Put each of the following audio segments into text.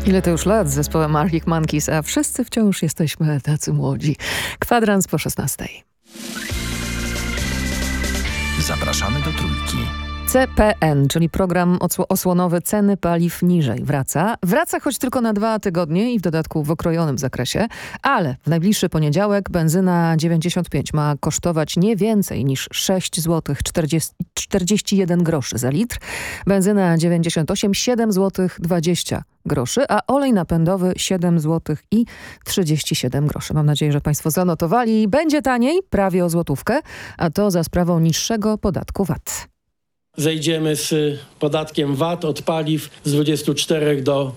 Ile to już lat z zespołem Arctic Monkeys, a wszyscy wciąż jesteśmy tacy młodzi. Kwadrans po 16. Zapraszamy do Trójki. CPN, czyli program osłonowy ceny paliw niżej, wraca choć tylko na 2 tygodnie i w dodatku w okrojonym zakresie, ale w najbliższy poniedziałek benzyna 95 ma kosztować nie więcej niż 6 zł 41 groszy za litr, benzyna 98 7 zł 20 groszy, a olej napędowy 7 zł i 37 groszy. Mam nadzieję, że Państwo zanotowali. Będzie taniej, prawie o złotówkę, a to za sprawą niższego podatku VAT. Zejdziemy z podatkiem VAT od paliw z 24 do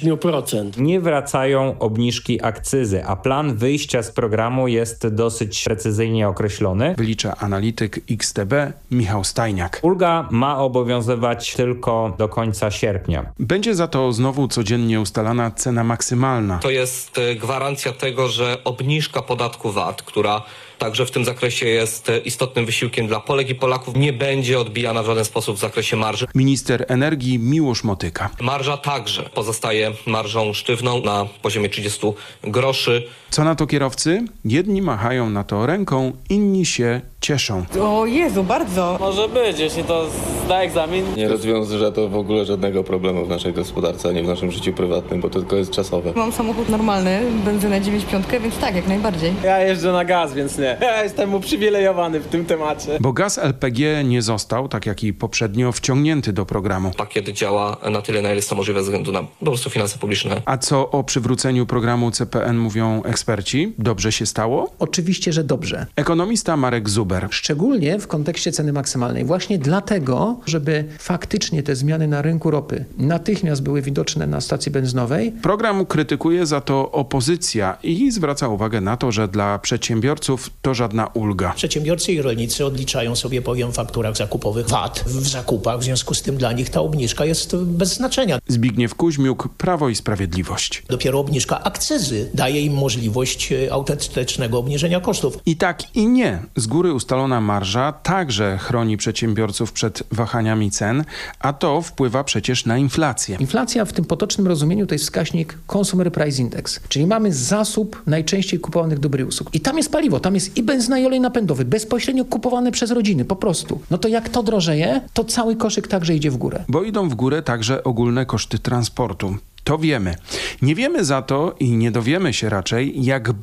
8%. Nie wracają obniżki akcyzy, a plan wyjścia z programu jest dosyć precyzyjnie określony. Wylicza analityk XTB Michał Stajniak. Ulga ma obowiązywać tylko do końca sierpnia. Będzie za to znowu codziennie ustalana cena maksymalna. To jest gwarancja tego, że obniżka podatku VAT, która także w tym zakresie jest istotnym wysiłkiem dla Polek i Polaków, nie będzie odbijana w żaden sposób w zakresie marży. Minister energii Miłosz Motyka. Marża także pozostaje marżą sztywną na poziomie 30 groszy. Co na to kierowcy? Jedni machają na to ręką, inni się cieszą. O Jezu, bardzo. Może być, jeśli to zda egzamin. Nie rozwiąże to w ogóle żadnego problemu w naszej gospodarce, ani w naszym życiu prywatnym, bo to tylko jest czasowe. Mam samochód normalny, benzynę 9,5, więc tak, jak najbardziej. Ja jeżdżę na gaz, więc nie. Ja jestem uprzywilejowany w tym temacie. Bo gaz LPG nie został, tak jak i poprzednio, wciągnięty do programu. Pakiet działa na tyle, na ile jest to możliwe ze względu na po prostu finanse publiczne. A co o przywróceniu programu CPN mówią eksperci? Dobrze się stało? Oczywiście, że dobrze. Ekonomista Marek Zuber. Szczególnie w kontekście ceny maksymalnej. Właśnie dlatego, żeby faktycznie te zmiany na rynku ropy natychmiast były widoczne na stacji benzynowej. Program krytykuje za to opozycja i zwraca uwagę na to, że dla przedsiębiorców to żadna ulga. Przedsiębiorcy i rolnicy odliczają sobie bowiem w fakturach zakupowych VAT w zakupach, w związku z tym dla nich ta obniżka jest bez znaczenia. Zbigniew Kuźmiuk, Prawo i Sprawiedliwość. Dopiero obniżka akcyzy daje im możliwość autentycznego obniżenia kosztów. I tak i nie. Z góry ustalona marża także chroni przedsiębiorców przed wahaniami cen, a to wpływa przecież na inflację. Inflacja w tym potocznym rozumieniu to jest wskaźnik Consumer Price Index, czyli mamy zasób najczęściej kupowanych dóbr i usług. I tam jest paliwo, tam jest i benzyna, i olej napędowy, bezpośrednio kupowane przez rodziny, po prostu. No to jak to drożeje, to cały koszyk także idzie w górę. Bo idą w górę także ogólne koszty transportu. To wiemy. Nie wiemy za to i nie dowiemy się raczej, jak